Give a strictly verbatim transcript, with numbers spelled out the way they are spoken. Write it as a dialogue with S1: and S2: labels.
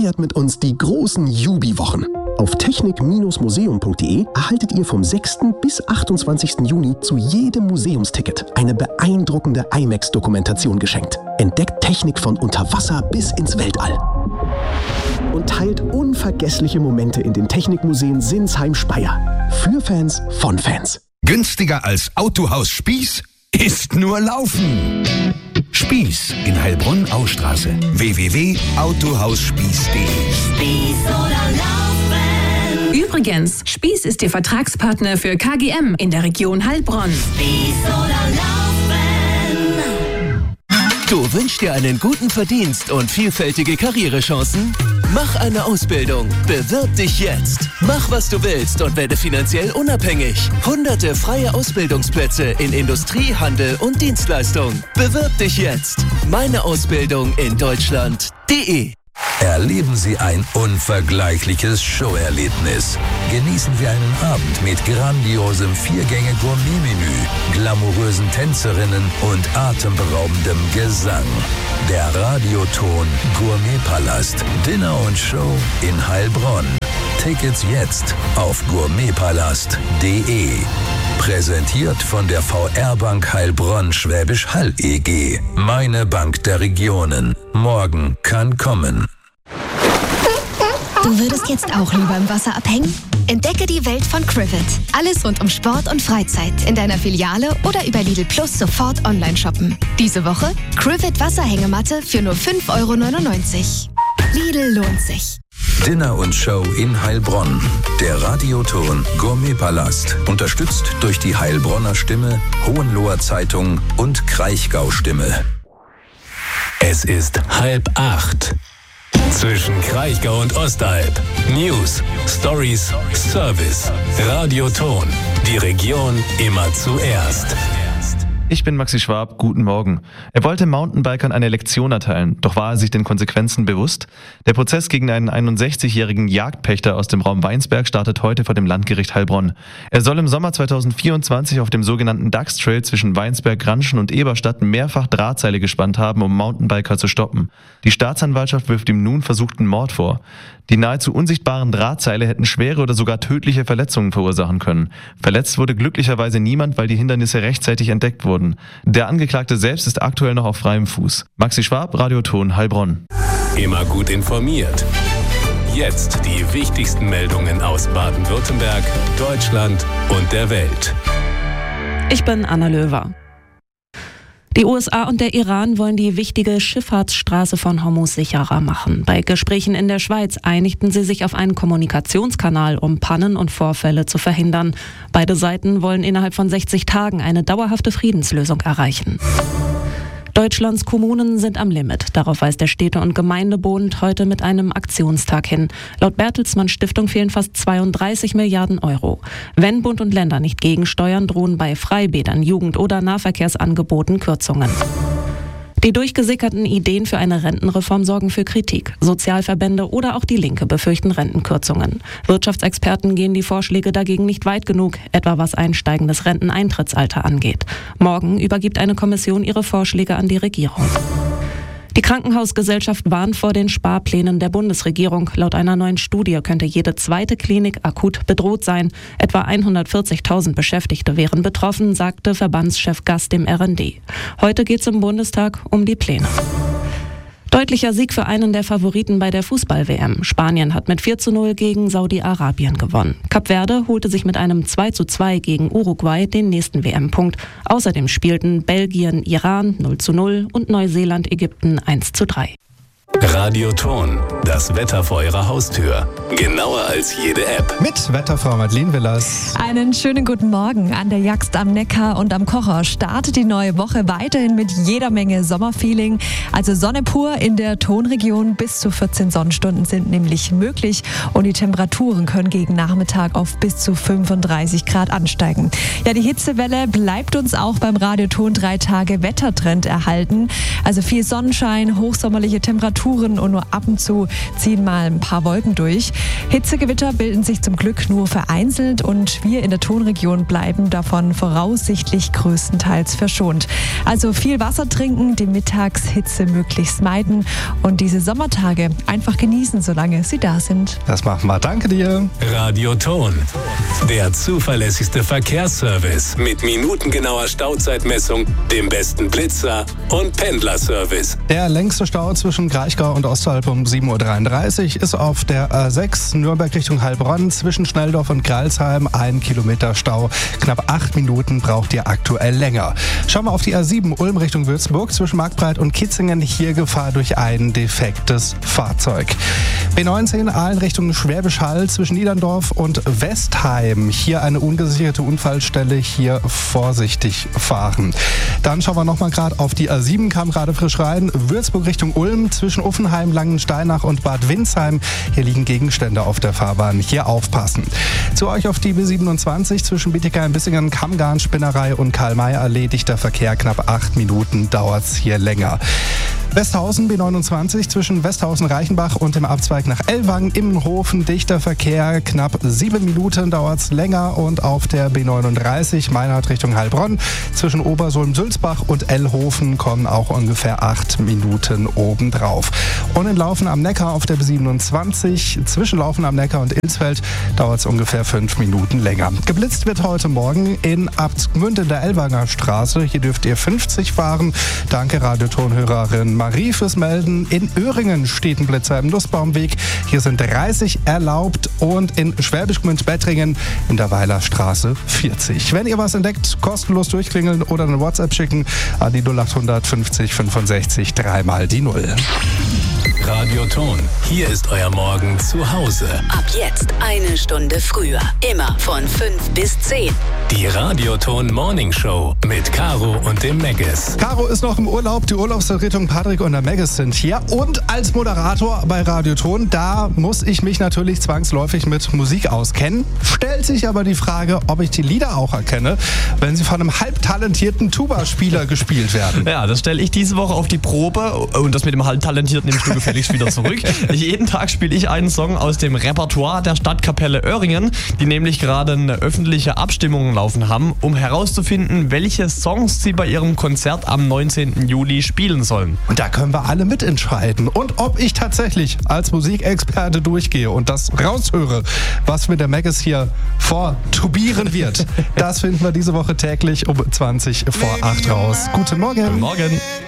S1: Feiert mit uns die großen Jubi-Wochen. Auf technik museum punkt de erhaltet ihr vom sechsten bis achtundzwanzigsten Juni zu jedem Museumsticket eine beeindruckende IMAX-Dokumentation geschenkt. Entdeckt Technik von unter Wasser bis ins Weltall. Und teilt unvergessliche Momente in den Technikmuseen Sinsheim-Speyer. Für Fans von Fans.
S2: Günstiger als Autohaus Spieß ist nur Laufen. Spieß in Heilbronn-Austraße. w w w punkt autohausspieß punkt de.
S3: Spieß oder Laufen.
S4: Übrigens, Spieß ist Ihr Vertragspartner für K G M in der Region Heilbronn.
S3: Spieß oder Laufen.
S5: Du wünschst dir einen guten Verdienst und vielfältige Karrierechancen? Mach eine Ausbildung. Bewirb dich jetzt. Mach, was du willst und werde finanziell unabhängig. Hunderte freie Ausbildungsplätze in Industrie, Handel und Dienstleistung. Bewirb dich jetzt. Meine Ausbildung in Deutschland punkt de.
S2: Erleben Sie ein unvergleichliches Showerlebnis. Genießen Sie einen Abend mit grandiosem Viergänge-Gourmet-Menü, glamourösen Tänzerinnen und atemberaubendem Gesang. Der Radioton Gourmetpalast. Dinner und Show in Heilbronn. Tickets jetzt auf gourmetpalast punkt de. Präsentiert von der V R-Bank Heilbronn-Schwäbisch Hall E G. Meine Bank der Regionen. Morgen kann kommen.
S6: Du würdest jetzt auch lieber im Wasser abhängen? Entdecke die Welt von Crivet. Alles rund um Sport und Freizeit. In deiner Filiale oder über Lidl Plus sofort online shoppen. Diese Woche Crivet Wasserhängematte für nur fünf Euro neunundneunzig. Lidl lohnt sich.
S2: Dinner und Show in Heilbronn. Der Radioton Gourmetpalast. Unterstützt durch die Heilbronner Stimme, Hohenloher Zeitung und Kraichgau Stimme.
S7: Es ist halb acht. Zwischen Kraichgau und Ostalb. News, Stories, Service. Radioton. Die Region immer zuerst.
S8: Ich bin Maxi Schwab, guten Morgen. Er wollte Mountainbikern eine Lektion erteilen, doch war er sich den Konsequenzen bewusst? Der Prozess gegen einen einundsechzigjährigen Jagdpächter aus dem Raum Weinsberg startet heute vor dem Landgericht Heilbronn. Er soll im Sommer zweitausendvierundzwanzig auf dem sogenannten Dachstrail zwischen Weinsberg, Granschen und Eberstadt mehrfach Drahtseile gespannt haben, um Mountainbiker zu stoppen. Die Staatsanwaltschaft wirft ihm nun versuchten Mord vor. Die nahezu unsichtbaren Drahtseile hätten schwere oder sogar tödliche Verletzungen verursachen können. Verletzt wurde glücklicherweise niemand, weil die Hindernisse rechtzeitig entdeckt wurden. Der Angeklagte selbst ist aktuell noch auf freiem Fuß. Maxi Schwab, Radioton, Heilbronn.
S7: Immer gut informiert. Jetzt die wichtigsten Meldungen aus Baden-Württemberg, Deutschland und der Welt.
S9: Ich bin Anna Löwer. Die U S A und der Iran wollen die wichtige Schifffahrtsstraße von Hormuz sicherer machen. Bei Gesprächen in der Schweiz einigten sie sich auf einen Kommunikationskanal, um Pannen und Vorfälle zu verhindern. Beide Seiten wollen innerhalb von sechzig Tagen eine dauerhafte Friedenslösung erreichen. Deutschlands Kommunen sind am Limit. Darauf weist der Städte- und Gemeindebund heute mit einem Aktionstag hin. Laut Bertelsmann Stiftung fehlen fast zweiunddreißig Milliarden Euro. Wenn Bund und Länder nicht gegensteuern, drohen bei Freibädern, Jugend- oder Nahverkehrsangeboten Kürzungen. Die durchgesickerten Ideen für eine Rentenreform sorgen für Kritik. Sozialverbände oder auch die Linke befürchten Rentenkürzungen. Wirtschaftsexperten gehen die Vorschläge dagegen nicht weit genug, etwa was ein steigendes Renteneintrittsalter angeht. Morgen übergibt eine Kommission ihre Vorschläge an die Regierung. Die Krankenhausgesellschaft warnt vor den Sparplänen der Bundesregierung. Laut einer neuen Studie könnte jede zweite Klinik akut bedroht sein. Etwa hundertvierzigtausend Beschäftigte wären betroffen, sagte Verbandschef Gast dem R N D. Heute geht es im Bundestag um die Pläne. Deutlicher Sieg für einen der Favoriten bei der Fußball-W M. Spanien hat mit vier zu null gegen Saudi-Arabien gewonnen. Kap Verde holte sich mit einem zwei zu zwei gegen Uruguay den nächsten W M-Punkt. Außerdem spielten Belgien, Iran null zu null und Neuseeland, Ägypten eins zu drei.
S7: Radioton, das Wetter vor Ihrer Haustür. Genauer als jede App.
S10: Mit Wetterfrau Madeleine Willers.
S11: Einen schönen guten Morgen. An der Jagst am Neckar und am Kocher startet die neue Woche weiterhin mit jeder Menge Sommerfeeling. Also Sonne pur in der Tonregion. Bis zu vierzehn Sonnenstunden sind nämlich möglich. Und die Temperaturen können gegen Nachmittag auf bis zu fünfunddreißig Grad ansteigen. Ja, die Hitzewelle bleibt uns auch beim Radioton drei Tage Wettertrend erhalten. Also viel Sonnenschein, hochsommerliche Temperaturen Temperaturen und nur ab und zu ziehen mal ein paar Wolken durch. Hitzegewitter bilden sich zum Glück nur vereinzelt und wir in der Tonregion bleiben davon voraussichtlich größtenteils verschont. Also viel Wasser trinken, die Mittagshitze möglichst meiden und diese Sommertage einfach genießen, solange sie da sind.
S10: Das machen wir. Danke dir.
S7: Radioton, der zuverlässigste Verkehrsservice mit minutengenauer Stauzeitmessung, dem besten Blitzer und Pendlerservice.
S10: Der längste Stau zwischen Kraichgau und Ostalb um sieben Uhr dreiunddreißig ist auf der A sechs Nürnberg Richtung Heilbronn zwischen Schnelldorf und Greilsheim. Ein Kilometer Stau. Knapp acht Minuten braucht ihr aktuell länger. Schauen wir auf die A sieben Ulm Richtung Würzburg zwischen Marktbreit und Kitzingen. Hier Gefahr durch ein defektes Fahrzeug. B neunzehn Aalen Richtung Schwäbisch Hall zwischen Niederndorf und Westheim. Hier eine ungesicherte Unfallstelle. Hier vorsichtig fahren. Dann schauen wir nochmal gerade auf die A sieben, kam gerade frisch rein. Würzburg Richtung Ulm zwischen Uffenheim, Langensteinach und Bad Windsheim. Hier liegen Gegenstände auf der Fahrbahn. Hier aufpassen. Zu euch auf die B siebenundzwanzig zwischen Bietigheim-Bissingen, Kammgarn, Spinnerei und Karl-May-Allee. Dichter Verkehr, knapp acht Minuten dauert's hier länger. Westhausen B neunundzwanzig zwischen Westhausen-Reichenbach und dem Abzweig nach Ellwangen, Immenhofen, dichter Verkehr, knapp sieben Minuten dauert's länger und auf der B neununddreißig Meinhard Richtung Heilbronn zwischen Obersulm-Sülzbach und Ellhofen kommen auch ungefähr acht Minuten obendrauf. Und in Laufen am Neckar auf der B siebenundzwanzig zwischen Laufen am Neckar und Ilsfeld dauert's ungefähr fünf Minuten länger. Geblitzt wird heute Morgen in Abtgmünd in der Ellwanger Straße. Hier dürft ihr fünfzig fahren. Danke Radiotonhörerin Marie fürs Melden. In Öhringen steht ein Blitzer im Nussbaumweg. Hier sind dreißig erlaubt und in Schwäbisch Gmünd-Bettringen in der Weilerstraße vierzig. Wenn ihr was entdeckt, kostenlos durchklingeln oder eine WhatsApp schicken an die null achthundert fünfzig fünfundsechzig dreimal die Null.
S7: Radioton, hier ist euer Morgen zu Hause.
S12: Ab jetzt eine Stunde früher. Immer von fünf bis zehn.
S7: Die Radioton Morning Show mit Caro und dem Megis.
S10: Caro ist noch im Urlaub. Die Urlaubsvertretung Patrick und der Megis sind hier. Und als Moderator bei Radioton, da muss ich mich natürlich zwangsläufig mit Musik auskennen. Stellt sich aber die Frage, ob ich die Lieder auch erkenne, wenn sie von einem halbtalentierten Tuba-Spieler gespielt werden.
S13: Ja, das stelle ich diese Woche auf die Probe. Und das mit dem halbtalentierten nehme ich mir gefälligst wieder zurück. Jeden Tag spiele ich einen Song aus dem Repertoire der Stadtkapelle Öhringen, die nämlich gerade eine öffentliche Abstimmung laufen haben, um herauszufinden, welche Songs sie bei ihrem Konzert am neunzehnten Juli spielen sollen.
S10: Und da können wir alle mitentscheiden. Und ob ich tatsächlich als Musikexperte durchgehe und das raushöre, was mir der Megis hier vortubieren wird, das finden wir diese Woche täglich um zwanzig vor acht raus. Guten Morgen.
S13: Guten Morgen.